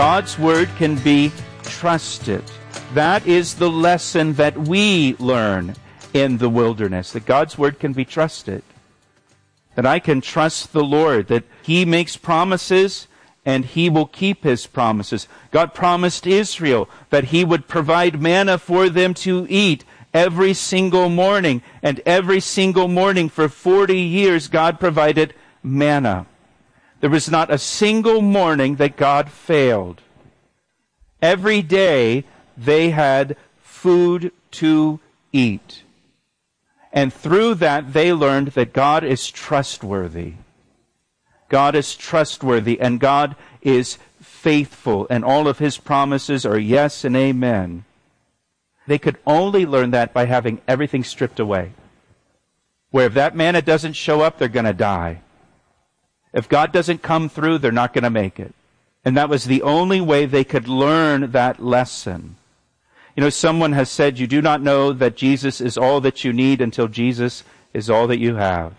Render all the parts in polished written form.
God's word can be trusted. That is the lesson that we learn in the wilderness, that God's word can be trusted. That I can trust the Lord, that He makes promises and He will keep His promises. God promised Israel that He would provide manna for them to eat every single morning. And every single morning for 40 years, God provided manna. There was not a single morning that God failed. Every day they had food to eat. And through that, they learned that God is trustworthy. God is trustworthy, and God is faithful, and all of His promises are yes and amen. They could only learn that by having everything stripped away. Where if that manna doesn't show up, they're going to die. If God doesn't come through, they're not going to make it. And that was the only way they could learn that lesson. You know, someone has said, you do not know that Jesus is all that you need until Jesus is all that you have.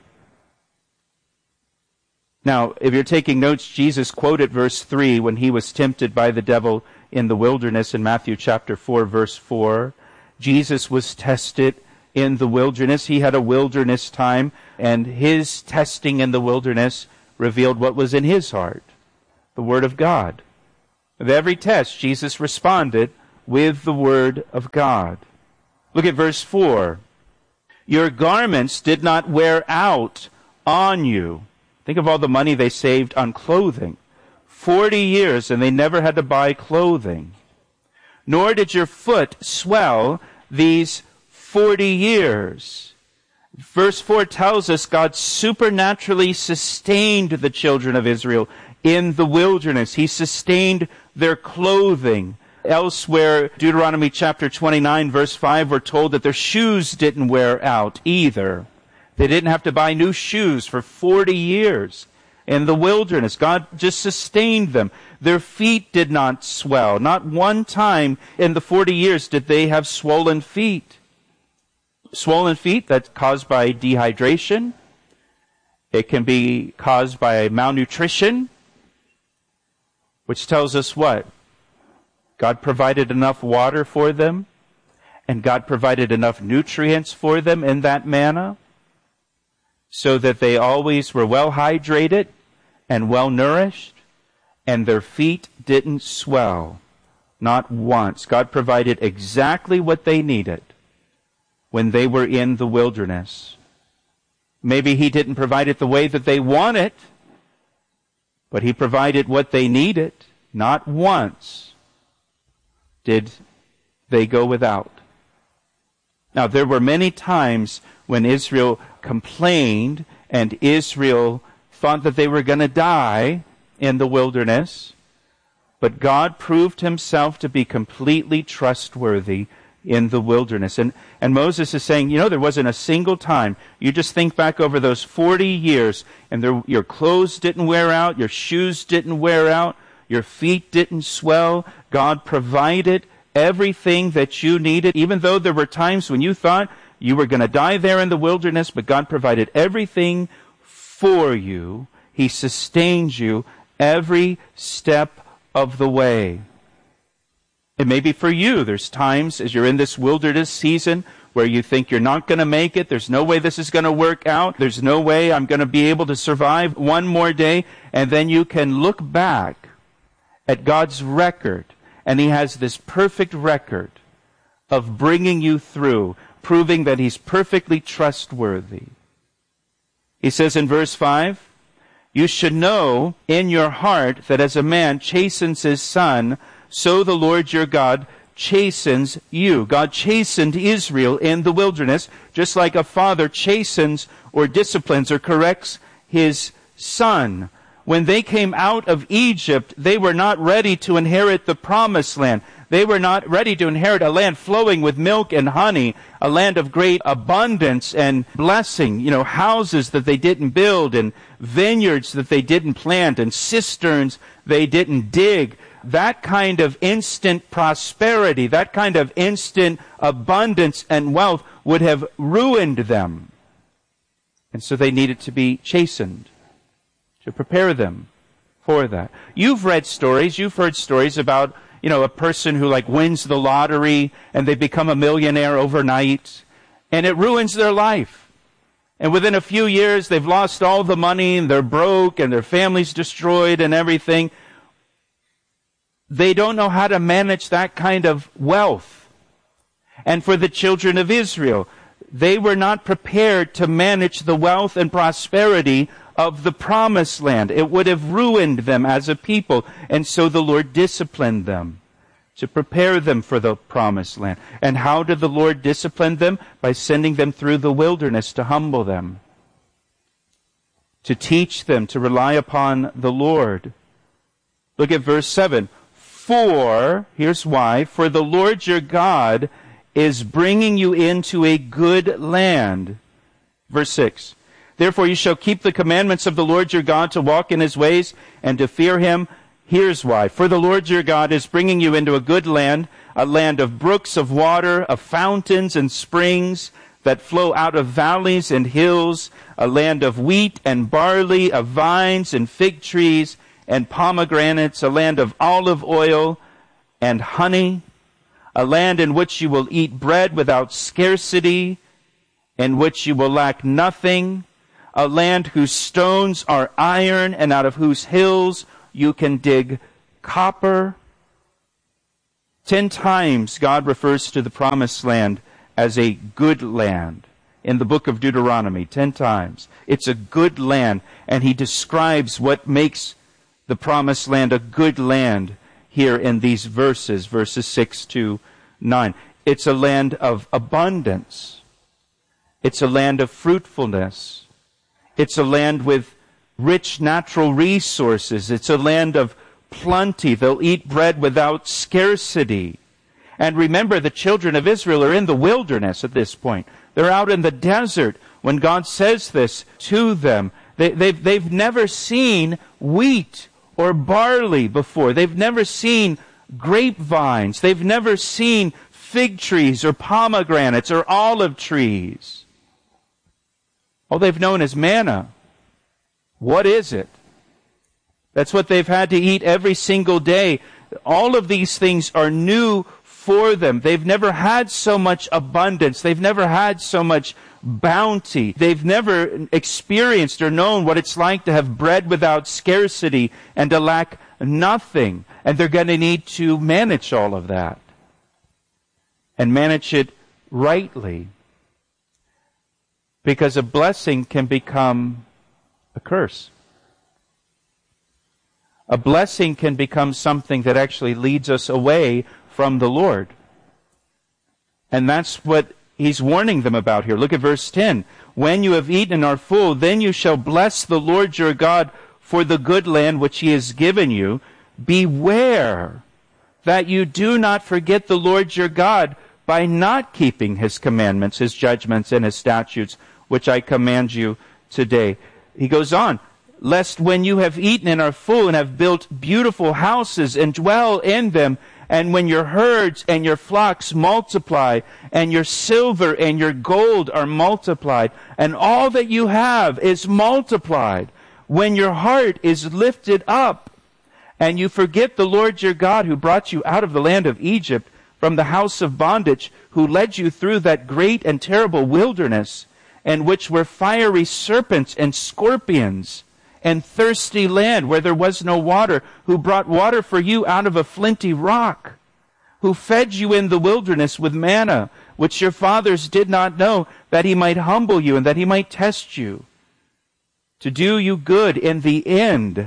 Now, if you're taking notes, Jesus quoted verse 3 when He was tempted by the devil in the wilderness in Matthew chapter 4, verse 4. Jesus was tested in the wilderness. He had a wilderness time, and His testing in the wilderness revealed what was in His heart, the Word of God. With every test, Jesus responded with the Word of God. Look at verse 4. Your garments did not wear out on you. Think of all the money they saved on clothing. 40 years, and they never had to buy clothing. Nor did your foot swell these 40 years. Verse 4 tells us God supernaturally sustained the children of Israel in the wilderness. He sustained their clothing. Elsewhere, Deuteronomy chapter 29, verse 5, we're told that their shoes didn't wear out either. They didn't have to buy new shoes for 40 years in the wilderness. God just sustained them. Their feet did not swell. Not one time in the 40 years did they have swollen feet. Swollen feet, that's caused by dehydration. It can be caused by malnutrition, which tells us what? God provided enough water for them, and God provided enough nutrients for them in that manna, so that they always were well hydrated and well nourished, and their feet didn't swell, not once. God provided exactly what they needed when they were in the wilderness. Maybe He didn't provide it the way that they wanted, but He provided what they needed. Not once did they go without. Now, there were many times when Israel complained and Israel thought that they were going to die in the wilderness, but God proved Himself to be completely trustworthy in the wilderness. And Moses is saying, there wasn't a single time. You just think back over those 40 years, and your clothes didn't wear out, your shoes didn't wear out, your feet didn't swell. God provided everything that you needed, even though there were times when you thought you were going to die there in the wilderness, but God provided everything for you. He sustained you every step of the way. It may be for you. There's times as you're in this wilderness season where you think you're not going to make it. There's no way this is going to work out. There's no way I'm going to be able to survive one more day. And then you can look back at God's record, and He has this perfect record of bringing you through, proving that He's perfectly trustworthy. He says in verse 5, you should know in your heart that as a man chastens his son, so the Lord your God chastens you. God chastened Israel in the wilderness, just like a father chastens or disciplines or corrects his son. When they came out of Egypt, they were not ready to inherit the promised land. They were not ready to inherit a land flowing with milk and honey, a land of great abundance and blessing. Houses that they didn't build, and vineyards that they didn't plant, and cisterns they didn't dig. That kind of instant prosperity, that kind of instant abundance and wealth would have ruined them. And so they needed to be chastened to prepare them for that. You've read stories, you've heard stories about, a person who wins the lottery and they become a millionaire overnight and it ruins their life. And within a few years they've lost all the money and they're broke and their family's destroyed and everything. They don't know how to manage that kind of wealth. And for the children of Israel, they were not prepared to manage the wealth and prosperity of the promised land. It would have ruined them as a people. And so the Lord disciplined them to prepare them for the promised land. And how did the Lord discipline them? By sending them through the wilderness to humble them, to teach them to rely upon the Lord. Look at verse 7. Here's why, for the Lord your God is bringing you into a good land. Verse 6. Therefore you shall keep the commandments of the Lord your God to walk in his ways and to fear him. Here's why. For the Lord your God is bringing you into a good land, a land of brooks of water, of fountains and springs that flow out of valleys and hills, a land of wheat and barley, of vines and fig trees and pomegranates, a land of olive oil and honey, a land in which you will eat bread without scarcity, in which you will lack nothing, a land whose stones are iron and out of whose hills you can dig copper. 10 times God refers to the promised land as a good land in the book of Deuteronomy, 10 times. It's a good land, and he describes what makes the promised land a good land here in these verses 6 to 9. It's a land of abundance. It's a land of fruitfulness. It's a land with rich natural resources. It's a land of plenty. They'll eat bread without scarcity. And remember, the children of Israel are in the wilderness at this point. They're out in the desert when God says this to them. They've never seen wheat or barley before. They've never seen grapevines. They've never seen fig trees or pomegranates or olive trees. All they've known is manna. What is it? That's what they've had to eat every single day. All of these things are new for them. They've never had so much abundance. They've never had so much bounty. They've never experienced or known what it's like to have bread without scarcity and to lack nothing. And they're going to need to manage all of that and manage it rightly, because a blessing can become a curse. A blessing can become something that actually leads us away from the Lord. And that's what he's warning them about here. Look at verse 10. When you have eaten and are full, then you shall bless the Lord your God for the good land which he has given you. Beware that you do not forget the Lord your God by not keeping his commandments, his judgments, and his statutes, which I command you today. He goes on, lest when you have eaten and are full and have built beautiful houses and dwell in them, and when your herds and your flocks multiply, and your silver and your gold are multiplied, and all that you have is multiplied, when your heart is lifted up, and you forget the Lord your God who brought you out of the land of Egypt from the house of bondage, who led you through that great and terrible wilderness, and which were fiery serpents and scorpions, and thirsty land where there was no water, who brought water for you out of a flinty rock, who fed you in the wilderness with manna, which your fathers did not know, that he might humble you and that he might test you, to do you good in the end.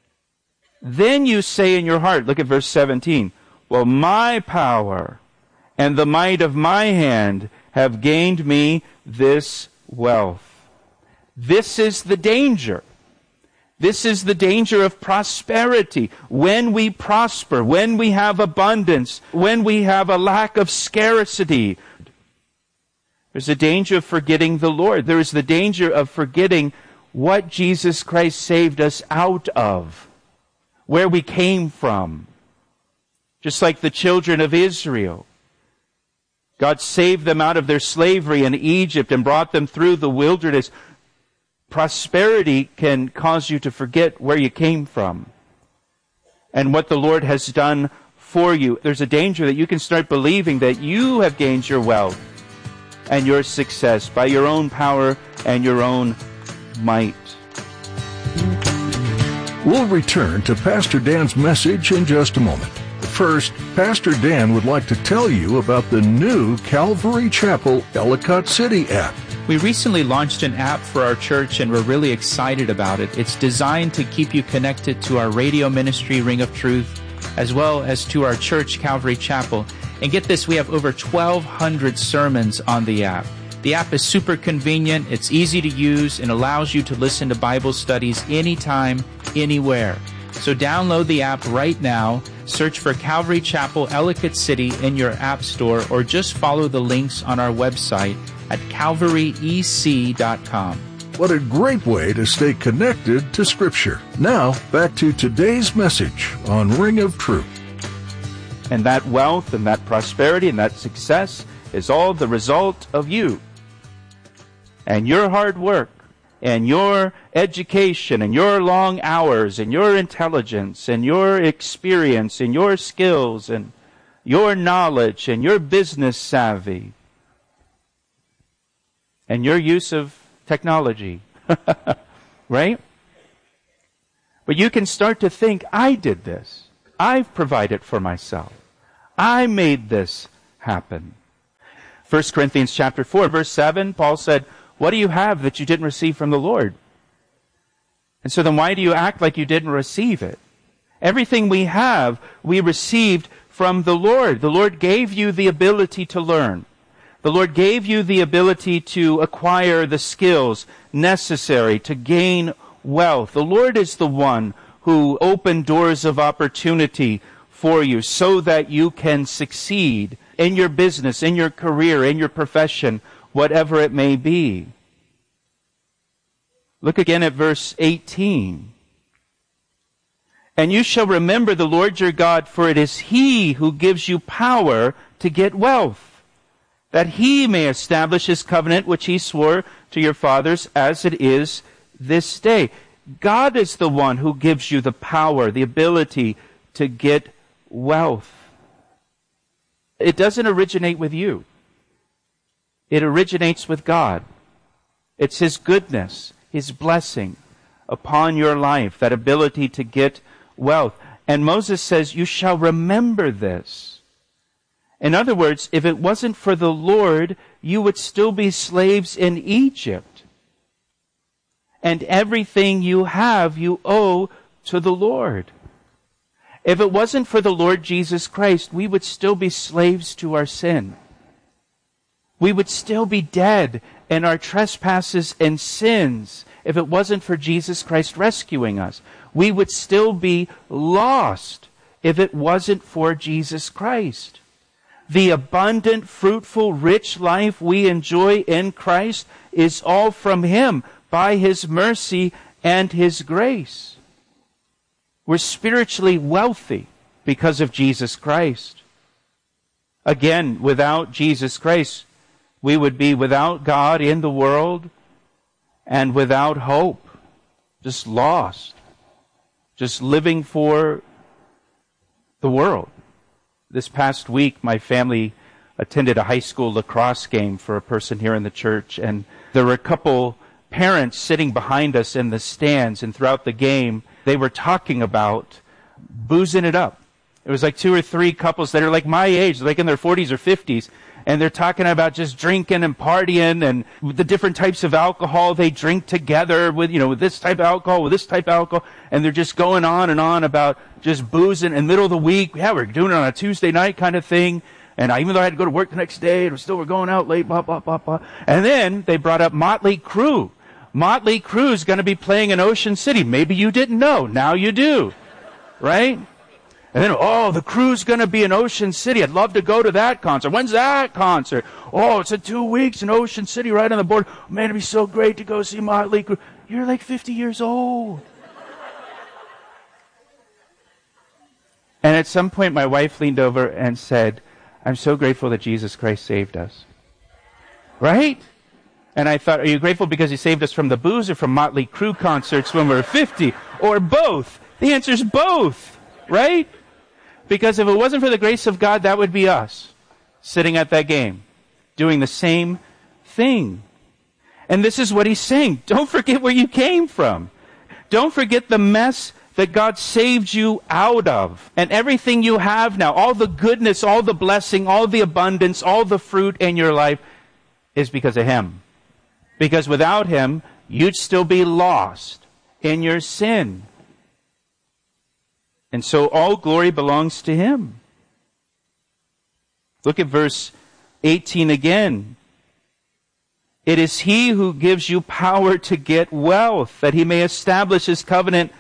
Then you say in your heart, look at verse 17, well, my power and the might of my hand have gained me this wealth. This is the danger. This is the danger of prosperity. When we prosper, when we have abundance, when we have a lack of scarcity, there's a danger of forgetting the Lord. There is the danger of forgetting what Jesus Christ saved us out of, where we came from. Just like the children of Israel. God saved them out of their slavery in Egypt and brought them through the wilderness. Prosperity can cause you to forget where you came from. and what the Lord has done for you. There's a danger that you can start believing that you have gained your wealth and your success by your own power and your own might. We'll return to Pastor Dan's message in just a moment. First, Pastor Dan would like to tell you about the new Calvary Chapel Ellicott City app. We recently launched an app for our church, and we're really excited about it. It's designed to keep you connected to our radio ministry, Ring of Truth, as well as to our church, Calvary Chapel. And get this, we have over 1,200 sermons on the app. The app is super convenient, it's easy to use, and allows you to listen to Bible studies anytime, anywhere. So download the app right now, search for Calvary Chapel Ellicott City in your app store, or just follow the links on our website at calvaryec.com. What a great way to stay connected to Scripture. Now, back to today's message on Ring of Truth. And that wealth and that prosperity and that success is all the result of you and your hard work and your education and your long hours and your intelligence and your experience and your skills and your knowledge and your business savvy and your use of technology. Right? But you can start to think, I did this. I've provided for myself. I made this happen. 1 Corinthians chapter 4, verse 7, Paul said, what do you have that you didn't receive from the Lord? And so then why do you act like you didn't receive it? Everything we have, we received from the Lord. The Lord gave you the ability to learn. The Lord gave you the ability to acquire the skills necessary to gain wealth. The Lord is the one who opened doors of opportunity for you so that you can succeed in your business, in your career, in your profession, whatever it may be. Look again at verse 18. And you shall remember the Lord your God, for it is He who gives you power to get wealth, that He may establish His covenant which He swore to your fathers as it is this day. God is the one who gives you the power, the ability to get wealth. It doesn't originate with you. It originates with God. It's His goodness, His blessing upon your life, that ability to get wealth. And Moses says, you shall remember this. In other words, if it wasn't for the Lord, you would still be slaves in Egypt. And everything you have, you owe to the Lord. If it wasn't for the Lord Jesus Christ, we would still be slaves to our sin. We would still be dead in our trespasses and sins if it wasn't for Jesus Christ rescuing us. We would still be lost if it wasn't for Jesus Christ. The abundant, fruitful, rich life we enjoy in Christ is all from Him by His mercy and His grace. We're spiritually wealthy because of Jesus Christ. Again, without Jesus Christ, we would be without God in the world and without hope, just lost, just living for the world. This past week, my family attended a high school lacrosse game for a person here in the church, and there were a couple parents sitting behind us in the stands, and throughout the game, they were talking about boozing it up. It was like 2 or 3 couples that are like my age, like in their 40s or 50s, and they're talking about just drinking and partying and the different types of alcohol they drink together with, with this type of alcohol, with this type of alcohol, and they're just going on and on about just boozing in the middle of the week. Yeah, we're doing it on a Tuesday night kind of thing. And even though I had to go to work the next day, and we're going out late, blah, blah, blah, blah. And then they brought up Motley Crue. Motley Crue is going to be playing in Ocean City. Maybe you didn't know. Now you do. Right? And then, the Crue's going to be in Ocean City. I'd love to go to that concert. When's that concert? Oh, it's in 2 weeks in Ocean City, right on the border. Man, it'd be so great to go see Motley Crue. You're like 50 years old. And at some point, my wife leaned over and said, I'm so grateful that Jesus Christ saved us. Right? And I thought, are you grateful because He saved us from the booze or from Motley Crue concerts when we were 50? Or both? The answer is both. Right? Because if it wasn't for the grace of God, that would be us sitting at that game, doing the same thing. And this is what he's saying. Don't forget where you came from. Don't forget the mess that God saved you out of. And everything you have now, all the goodness, all the blessing, all the abundance, all the fruit in your life is because of him. Because without him, you'd still be lost in your sin. And so all glory belongs to him. Look at verse 18 again. It is he who gives you power to get wealth, that he may establish his covenant,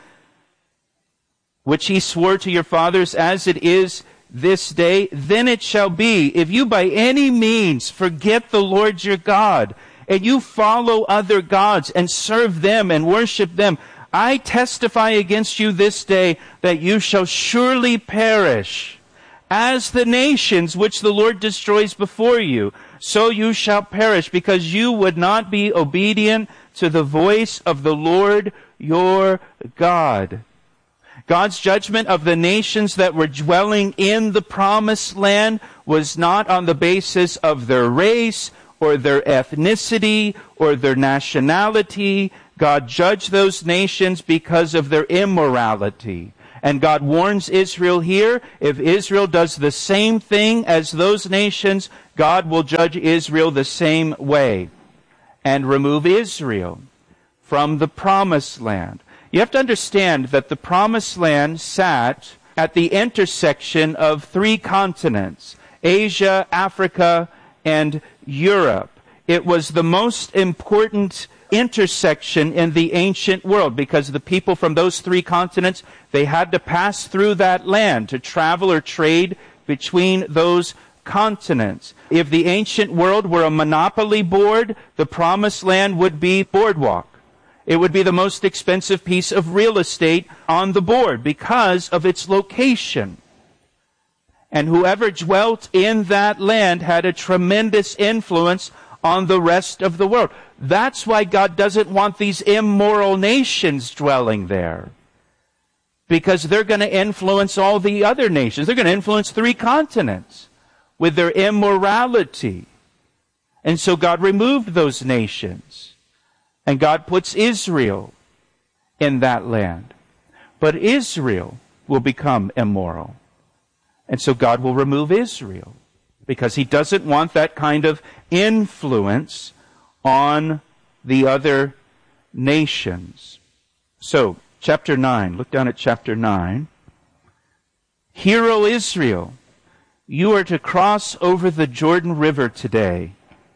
which he swore to your fathers, as it is this day. Then it shall be, if you by any means forget the Lord your God, and you follow other gods and serve them and worship them, I testify against you this day that you shall surely perish. As the nations which the Lord destroys before you, so you shall perish, because you would not be obedient to the voice of the Lord your God. God's judgment of the nations that were dwelling in the promised land was not on the basis of their race or their ethnicity or their nationality. God judged those nations because of their immorality. And God warns Israel here, if Israel does the same thing as those nations, God will judge Israel the same way and remove Israel from the promised land. You have to understand that the promised land sat at the intersection of 3 continents, Asia, Africa, and Europe. It was the most important intersection in the ancient world, because the people from those 3 continents, they had to pass through that land to travel or trade between those continents. If the ancient world were a monopoly board, the promised land would be boardwalk. It would be the most expensive piece of real estate on the board because of its location. And whoever dwelt in that land had a tremendous influence on the rest of the world. That's why God doesn't want these immoral nations dwelling there. Because they're going to influence all the other nations. They're going to influence 3 continents with their immorality. And so God removed those nations. And God puts Israel in that land. But Israel will become immoral. And so God will remove Israel, because he doesn't want that kind of influence on the other nations. So, chapter 9. Look down at chapter 9. Hear, O Israel, you are to cross over the Jordan River today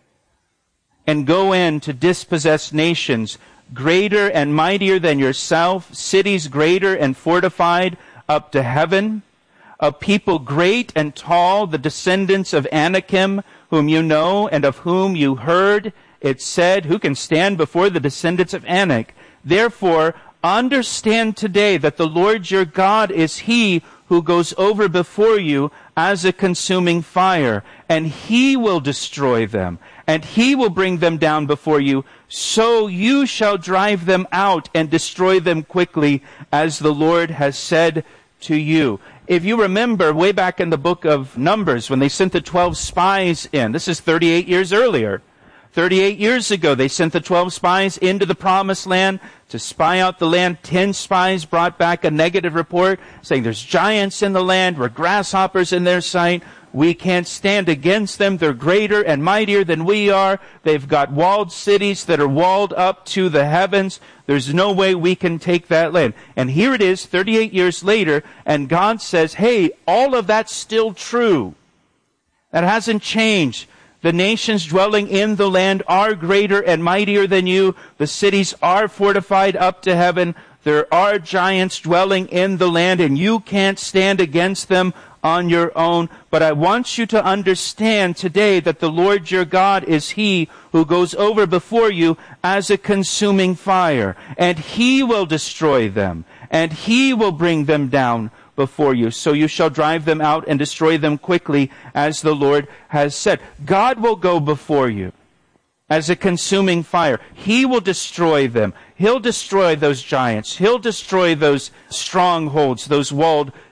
and go in to dispossess nations greater and mightier than yourself, cities greater and fortified up to heaven, a people great and tall, the descendants of Anakim, whom you know and of whom you heard. It said, who can stand before the descendants of Anak? Therefore, understand today that the Lord your God is he who goes over before you as a consuming fire, and he will destroy them, and he will bring them down before you, so you shall drive them out and destroy them quickly, as the Lord has said to you. If you remember way back in the book of Numbers, when they sent the 12 spies in, this is 38 years earlier. 38 years ago, they sent the 12 spies into the promised land to spy out the land. 10 spies brought back a negative report saying there's giants in the land, we're grasshoppers in their sight, we can't stand against them, they're greater and mightier than we are, they've got walled cities that are walled up to the heavens, there's no way we can take that land. And here it is, 38 years later, and God says, hey, all of that's still true. That hasn't changed. The nations dwelling in the land are greater and mightier than you. The cities are fortified up to heaven. There are giants dwelling in the land, and you can't stand against them on your own. But I want you to understand today that the Lord your God is he who goes over before you as a consuming fire, and he will destroy them, and he will bring them down before you. So you shall drive them out and destroy them quickly, as the Lord has said. God will go before you as a consuming fire. He will destroy them. He'll destroy those giants. He'll destroy those strongholds, those walled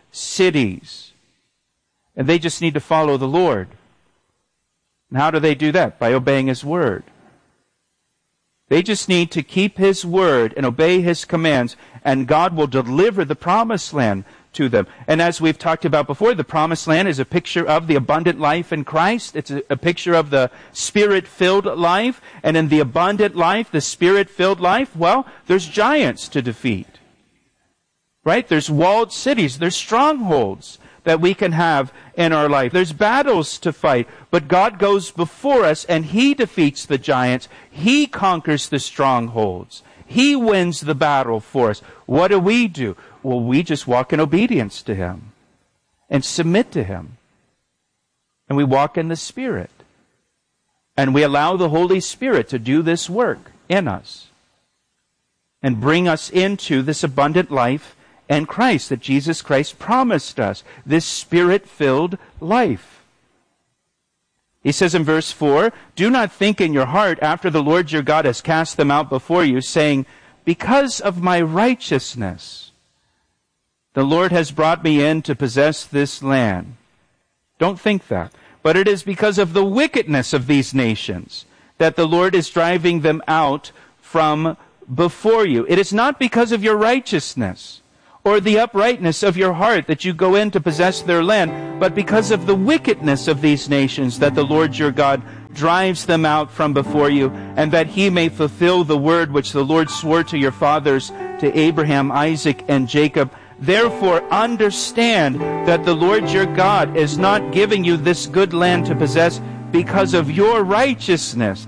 cities. And they just need to follow the Lord. And how do they do that? By obeying His Word. They just need to keep His Word and obey His commands, and God will deliver the promised land to them. And as we've talked about before, the promised land is a picture of the abundant life in Christ. It's a picture of the Spirit-filled life. And in the abundant life, the Spirit-filled life, well, there's giants to defeat. Right? There's walled cities. There's strongholds that we can have in our life. There's battles to fight. But God goes before us and He defeats the giants. He conquers the strongholds. He wins the battle for us. What do? Well, we just walk in obedience to Him and submit to Him. And we walk in the Spirit. And we allow the Holy Spirit to do this work in us and bring us into this abundant life in Christ that Jesus Christ promised us, this Spirit-filled life. He says in verse 4, "Do not think in your heart after the Lord your God has cast them out before you, saying, because of my righteousness, the Lord has brought me in to possess this land." Don't think that. But it is because of the wickedness of these nations that the Lord is driving them out from before you. It is not because of your righteousness or the uprightness of your heart that you go in to possess their land, but because of the wickedness of these nations that the Lord your God drives them out from before you, and that He may fulfill the word which the Lord swore to your fathers, to Abraham, Isaac, and Jacob. Therefore understand that the Lord your God is not giving you this good land to possess because of your righteousness.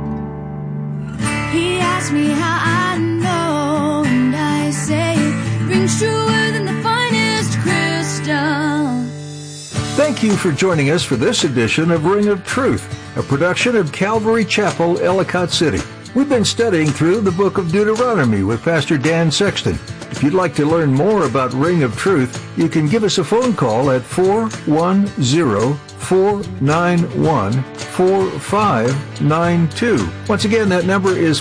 He asked me how I know, and I say it rings truer than the finest crystal. Thank you for joining us for this edition of Ring of Truth, a production of Calvary Chapel, Ellicott City. We've been studying through the book of Deuteronomy with Pastor Dan Sexton. If you'd like to learn more about Ring of Truth, you can give us a phone call at 410-491-4592. Once again, that number is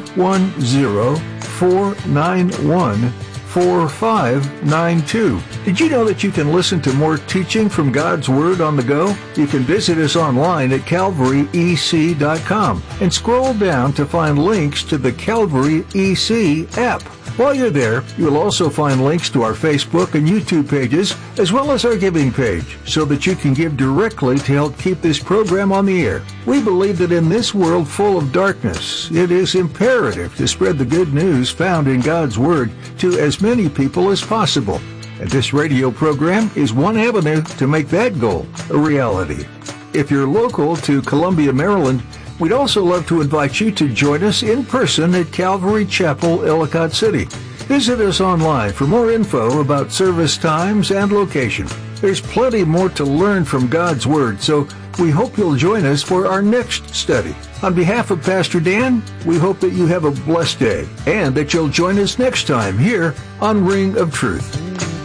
410-491-4592. Did you know that you can listen to more teaching from God's Word on the go? You can visit us online at calvaryec.com and scroll down to find links to the Calvary EC app. While you're there, you'll also find links to our Facebook and YouTube pages, as well as our giving page, so that you can give directly to help keep this program on the air. We believe that in this world full of darkness, it is imperative to spread the good news found in God's Word to as many people as possible. And this radio program is one avenue to make that goal a reality. If you're local to Columbia, Maryland, we'd also love to invite you to join us in person at Calvary Chapel, Ellicott City. Visit us online for more info about service times and location. There's plenty more to learn from God's Word, so we hope you'll join us for our next study. On behalf of Pastor Dan, we hope that you have a blessed day and that you'll join us next time here on Ring of Truth.